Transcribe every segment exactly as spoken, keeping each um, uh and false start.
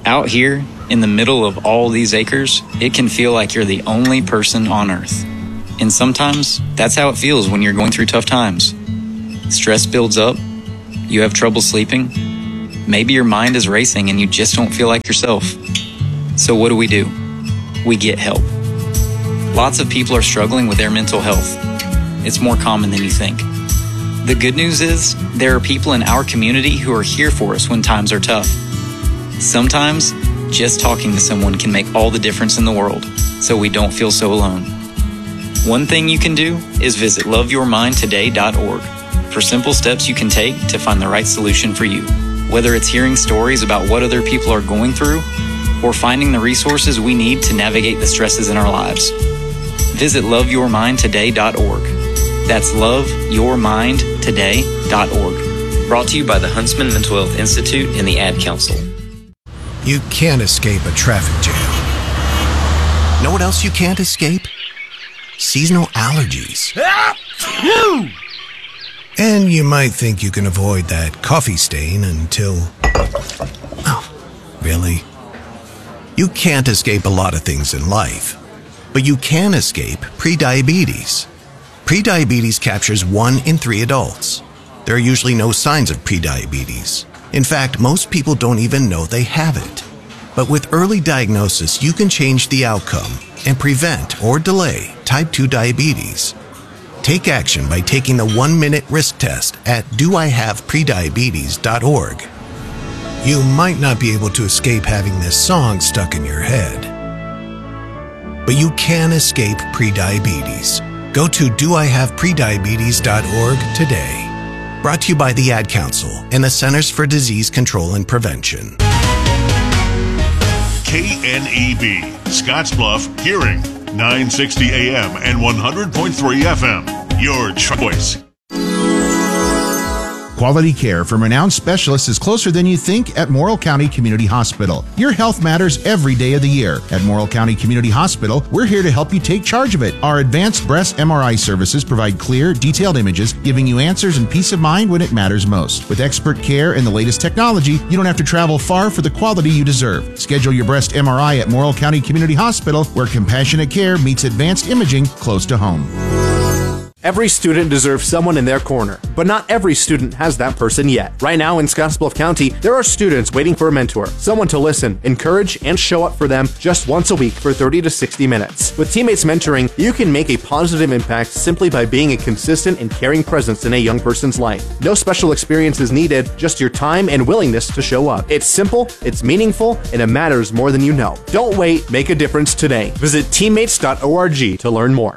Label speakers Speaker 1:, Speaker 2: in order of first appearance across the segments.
Speaker 1: Out here, in the middle of all these acres, it can feel like you're the only person on Earth. And sometimes, that's how it feels when you're going through tough times. Stress builds up, you have trouble sleeping, maybe your mind is racing and you just don't feel like yourself. So what do we do? We get help. Lots of people are struggling with their mental health. It's more common than you think. The good news is, there are people in our community who are here for us when times are tough. Sometimes, just talking to someone can make all the difference in the world, so we don't feel so alone. One thing you can do is visit love your mind today dot org for simple steps you can take to find the right solution for you. Whether it's hearing stories about what other people are going through, or finding the resources we need to navigate the stresses in our lives. Visit love your mind today dot org. That's love your mind today dot org. Brought to you by the Huntsman Mental Health Institute and the Ad Council.
Speaker 2: You can't escape a traffic jam. Know what else you can't escape? Seasonal allergies. And you might think you can avoid that coffee stain until... Oh, really? You can't escape a lot of things in life, but you can escape prediabetes. Prediabetes captures one in three adults. There are usually no signs of prediabetes. In fact, most people don't even know they have it. But with early diagnosis, you can change the outcome and prevent or delay type two diabetes. Take action by taking the one-minute risk test at do I have prediabetes dot org. You might not be able to escape having this song stuck in your head, but you can escape prediabetes. Go to do I have prediabetes dot org today. Brought to you by the Ad Council and the Centers for Disease Control and Prevention.
Speaker 3: K N E B, Scottsbluff, Hearing, nine sixty A M and one hundred point three F M. Your choice.
Speaker 4: Quality care from renowned specialists is closer than you think at Morrill County Community Hospital. Your health matters every day of the year. At Morrill County Community Hospital, we're here to help you take charge of it. Our advanced breast M R I services provide clear, detailed images, giving you answers and peace of mind when it matters most. With expert care and the latest technology, you don't have to travel far for the quality you deserve. Schedule your breast M R I at Morrill County Community Hospital, where compassionate care meets advanced imaging close to home.
Speaker 5: Every student deserves someone in their corner, but not every student has that person yet. Right now in Scottsbluff County, there are students waiting for a mentor, someone to listen, encourage, and show up for them just once a week for thirty to sixty minutes. With Teammates Mentoring, you can make a positive impact simply by being a consistent and caring presence in a young person's life. No special experience is needed, just your time and willingness to show up. It's simple, it's meaningful, and it matters more than you know. Don't wait, make a difference today. Visit teammates dot org to learn more.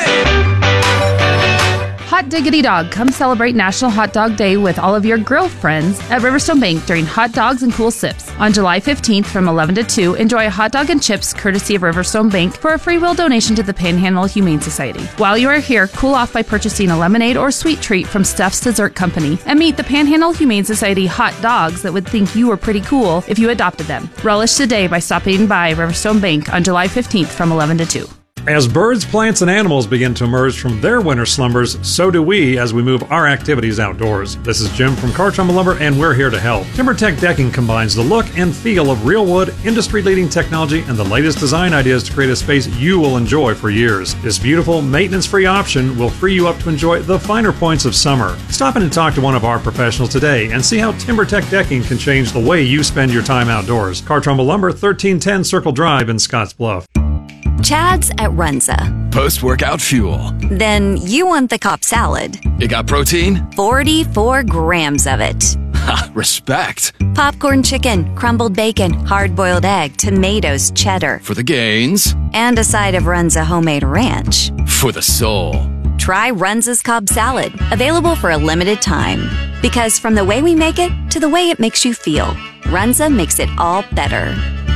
Speaker 6: Hot diggity dog, come celebrate National Hot Dog Day with all of your grill friends at Riverstone Bank during Hot Dogs and Cool Sips. On July fifteenth from eleven to two, enjoy a hot dog and chips courtesy of Riverstone Bank for a free will donation to the Panhandle Humane Society. While you are here, cool off by purchasing a lemonade or sweet treat from Steph's Dessert Company and meet the Panhandle Humane Society hot dogs that would think you were pretty cool if you adopted them. Relish the day by stopping by Riverstone Bank on July fifteenth from eleven to two.
Speaker 7: As birds, plants, and animals begin to emerge from their winter slumbers, so do we as we move our activities outdoors. This is Jim from Cartrumble Lumber, and we're here to help. TimberTech Decking combines the look and feel of real wood, industry-leading technology, and the latest design ideas to create a space you will enjoy for years. This beautiful, maintenance-free option will free you up to enjoy the finer points of summer. Stop in and talk to one of our professionals today and see how TimberTech Decking can change the way you spend your time outdoors. Cartrumble Lumber, thirteen ten Circle Drive in Scottsbluff.
Speaker 8: Chad's at Runza.
Speaker 9: Post-workout fuel.
Speaker 8: Then you want the Cobb salad.
Speaker 9: It got protein?
Speaker 8: forty-four grams of it.
Speaker 9: Ha, respect.
Speaker 8: Popcorn chicken, crumbled bacon, hard-boiled egg, tomatoes, cheddar.
Speaker 9: For the gains.
Speaker 8: And a side of Runza homemade ranch.
Speaker 9: For the soul.
Speaker 8: Try Runza's Cobb salad, available for a limited time. Because from the way we make it to the way it makes you feel, Runza makes it all better.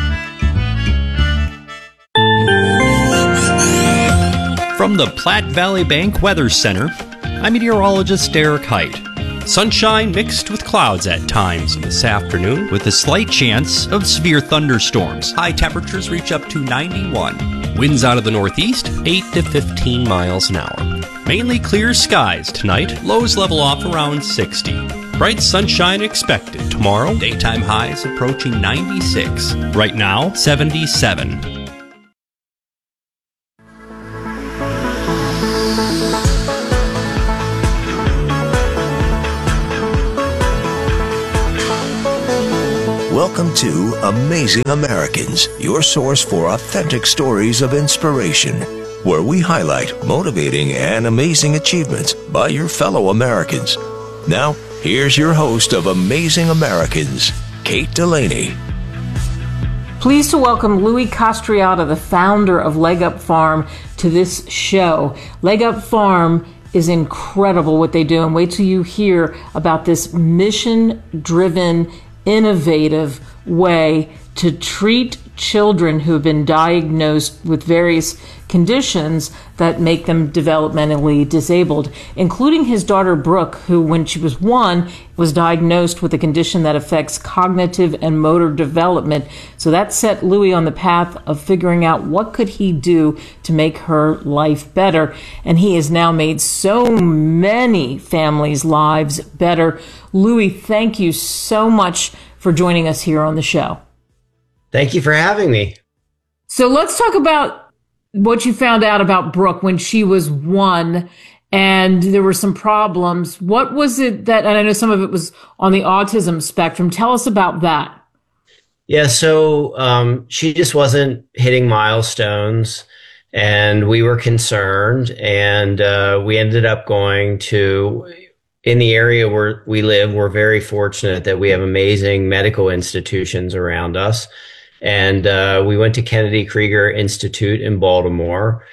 Speaker 10: From the Platte Valley Bank Weather Center, I'm meteorologist Derek Height. Sunshine mixed with clouds at times this afternoon, with a slight chance of severe thunderstorms. High temperatures reach up to ninety-one. Winds out of the northeast, eight to fifteen miles an hour. Mainly clear skies tonight. Lows level off around sixty. Bright sunshine expected tomorrow. Daytime highs approaching ninety-six. Right now, seventy-seven.
Speaker 11: Welcome to Amazing Americans, your source for authentic stories of inspiration, where we highlight motivating and amazing achievements by your fellow Americans. Now, here's your host of Amazing Americans, Kate Delaney.
Speaker 12: Pleased to welcome Louis Castriota, the founder of Leg Up Farm, to this show. Leg Up Farm is incredible what they do, and wait till you hear about this mission-driven, innovative way to treat children who have been diagnosed with various conditions that make them developmentally disabled, including his daughter Brooke, who when she was one was diagnosed with a condition that affects cognitive and motor development. So that set Louis on the path of figuring out what could he do to make her life better. And he has now made so many families' lives better. Louis, thank you so much for joining us here on the show.
Speaker 13: Thank you for having me.
Speaker 12: So let's talk about what you found out about Brooke when she was one and there were some problems. What was it that, and I know some of it was on the autism spectrum. Tell us about that.
Speaker 13: Yeah, so um, she just wasn't hitting milestones, and we were concerned, and uh, we ended up going to, in the area where we live, we're very fortunate that we have amazing medical institutions around us. And uh, we went to Kennedy Krieger Institute in Baltimore,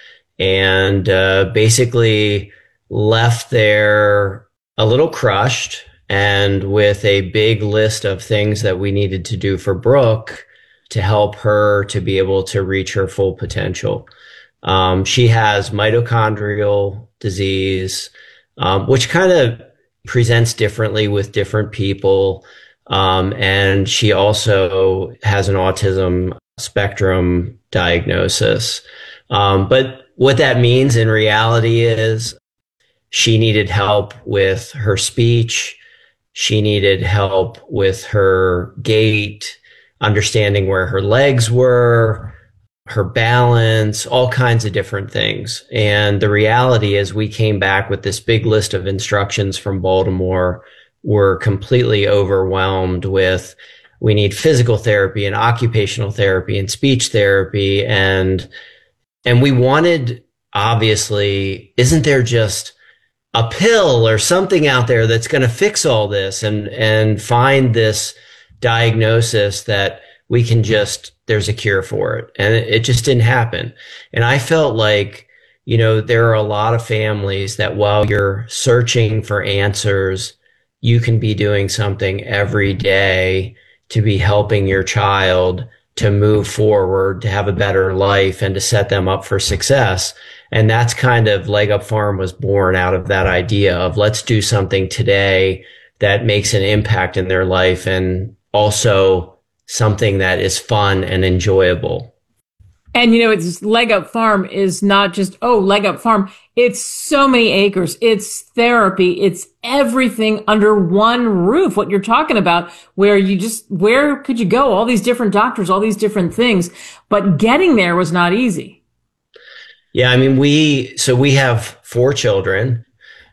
Speaker 13: and uh, basically left there a little crushed and with a big list of things that we needed to do for Brooke to help her to be able to reach her full potential. Um, she has mitochondrial disease, um, which kind of presents differently with different people. Um, and she also has an autism spectrum diagnosis. Um, but what that means in reality is she needed help with her speech. She needed help with her gait, understanding where her legs were, her balance, all kinds of different things. And the reality is we came back with this big list of instructions from Baltimore. We're completely overwhelmed with, we need physical therapy and occupational therapy and speech therapy. And, and we wanted, obviously, isn't there just a pill or something out there that's going to fix all this and, and find this diagnosis that we can just, there's a cure for it. And it, it just didn't happen. And I felt like, you know, there are a lot of families that while you're searching for answers, you can be doing something every day to be helping your child to move forward, to have a better life, and to set them up for success. And that's kind of Leg Up Farm was born out of that idea of let's do something today that makes an impact in their life and also something that is fun and enjoyable.
Speaker 12: And, you know, it's Leg Up Farm is not just, oh, Leg Up Farm. It's so many acres. It's therapy. It's everything under one roof. What you're talking about, where you just, where could you go? All these different doctors, all these different things. But getting there was not easy.
Speaker 13: Yeah. I mean, we, so we have four children.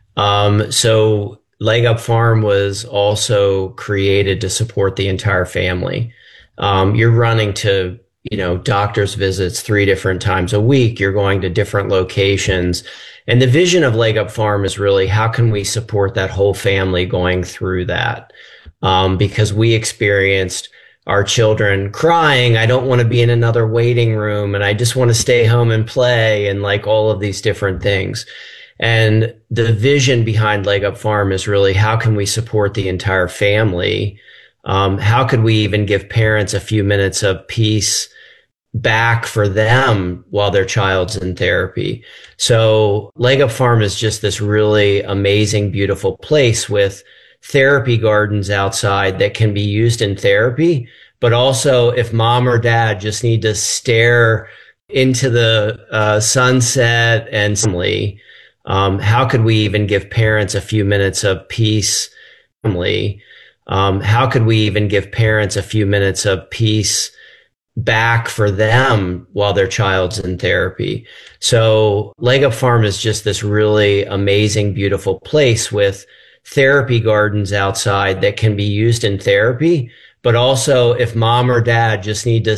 Speaker 13: Um, so Leg Up Farm was also created to support the entire family. Um, you're running to, you know, doctor's visits three different times a week. You're going to different locations. And the vision of Leg Up Farm is really how can we support that whole family going through that? Um, because we experienced our children crying, I don't want to be in another waiting room and I just want to stay home and play and like all of these different things. And the vision behind Leg Up Farm is really how can we support the entire family? Um, how could we even give parents a few minutes of peace back for them while their child's in therapy? So Leg Up Farm is just this really amazing, beautiful place with therapy gardens outside that can be used in therapy. But also if mom or dad just need to stare into the uh, sunset and family, um, how could we even give parents a few minutes of peace family, um, how could we even give parents a few minutes of peace back for them while their child's in therapy? So Leg Up Farm is just this really amazing, beautiful place with therapy gardens outside that can be used in therapy. But also if mom or dad just need to